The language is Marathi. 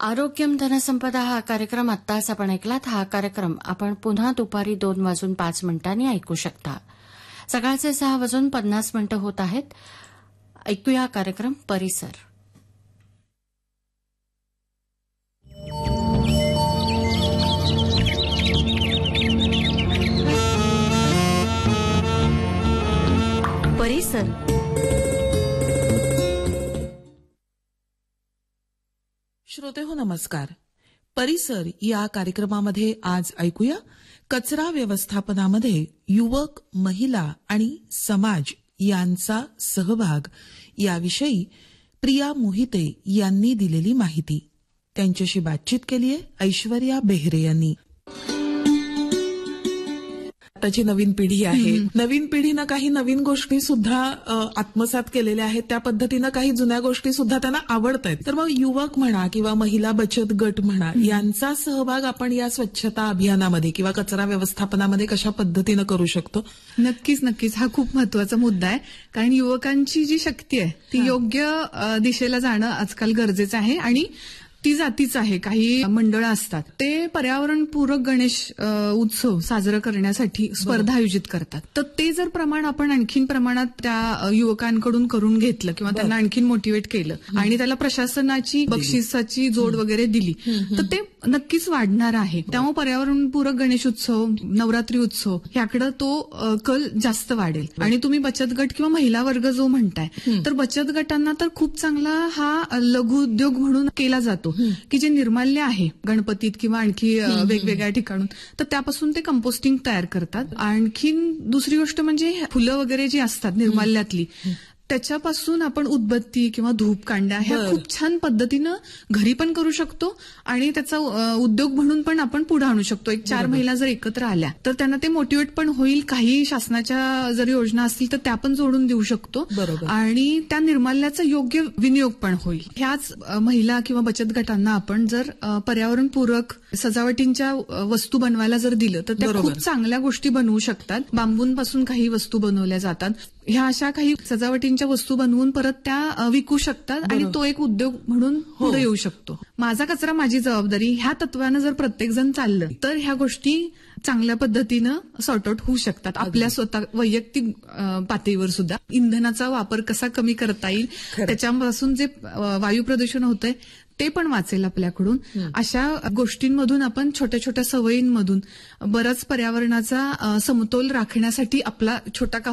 आरोग्यम धनसंपदा हा कार्यक्रम आत्ताच आपण ऐकलात. हा कार्यक्रम आपण पुन्हा दुपारी 2:05 ऐकू शकता. सकाळचे 6:50 होत आहेत. ऐकूया कार्यक्रम परिसर. परिसर श्रोतेहो नमस्कार. परिसर या कार्यक्रमामध्ये आज ऐकूया कचरा व्यवस्थापनामध्ये युवक, महिला आणि समाज यांचा सहभाग याविषयी प्रिया मोहिते यांनी दिलेली माहिती. त्यांच्याशी बातचीत केली आहे ऐश्वर्या बेहरे यांनी. आताची नवीन पिढी आहे, नवीन पिढीनं काही नवीन गोष्टी सुद्धा आत्मसात केलेल्या आहेत. त्या पद्धतीनं काही जुन्या गोष्टी सुद्धा त्यांना आवडत आहेत. तर मग युवक म्हणा किंवा महिला बचत गट म्हणा यांचा सहभाग आपण या स्वच्छता अभियानामध्ये किंवा कचरा व्यवस्थापनामध्ये कशा पद्धतीनं करू शकतो? नक्कीच हा खूप महत्वाचा मुद्दा आहे. कारण युवकांची जी शक्ती आहे ती योग्य दिशेला जाणं आजकाल गरजेचं आहे आणि ती जातीच आहे. काही मंडळं असतात ते पर्यावरणपूरक गणेश उत्सव साजरा करण्यासाठी स्पर्धा आयोजित करतात. तर ते जर प्रमाण आपण आणखीन प्रमाणात त्या युवकांकडून करून घेतलं किंवा त्यांना आणखीन मोटिवेट केलं आणि त्याला प्रशासनाची बक्षिसाची जोड वगैरे दिली तर ते नक्कीच वाढणार आहे. त्यामुळे पर्यावरणपूरक गणेश उत्सव, नवरात्री उत्सव याकडे तो कल जास्त वाढेल. आणि तुम्ही बचत गट किंवा महिला वर्ग जो म्हणताय तर बचत गटांना तर खूप चांगला हा लघु उद्योग म्हणून केला जातो की जे निर्माल्य आहे गणपतीत किंवा आणखी वेगवेगळ्या ठिकाणून तर त्यापासून ते कंपोस्टिंग तयार करतात. आणखीन दुसरी गोष्ट म्हणजे फुलं वगैरे जी असतात निर्माल्यातली त्याच्यापासून आपण उदबत्ती किंवा धूप कांड्या ह्या खूप छान पद्धतीनं घरी पण करू शकतो आणि त्याचा उद्योग म्हणून पण आपण पुढे आणू शकतो. 1-4 महिला जर एकत्र आल्या तर त्यांना ते मोटिवेट पण होईल. काही शासनाच्या जर योजना असतील तर त्या पण जोडून देऊ शकतो आणि त्या निर्माल्याचा योग्य विनियोग पण होईल. ह्याच महिला किंवा बचत गटांना आपण जर पर्यावरणपूरक सजावटींच्या वस्तू बनवायला जर दिलं तर त्या खूप चांगल्या गोष्टी बनवू शकतात. बांबूंपासून काही वस्तू बनवल्या जातात. ह्या अशा काही सजावटींच्या वस्तू बनवून परत त्या विकू शकतात आणि तो एक उद्योग म्हणून पुढे येऊ शकतो. माझा कचरा माझी जबाबदारी ह्या तत्वानं जर प्रत्येक जण चाललं तर ह्या गोष्टी चांगल्या पद्धतीनं सॉर्ट आउट होऊ शकतात. आपल्या स्वतः वैयक्तिक पातळीवर सुद्धा इंधनाचा वापर कसा कमी करता येईल, त्याच्यापासून जे वायू प्रदूषण होतंय ते पण वाचेल आपल्याकडून. अशा गोष्टींमधून आपण छोट्या छोट्या सवयींमधून बराच पर्यावरणाचा समतोल राखण्यासाठी आपला छोटा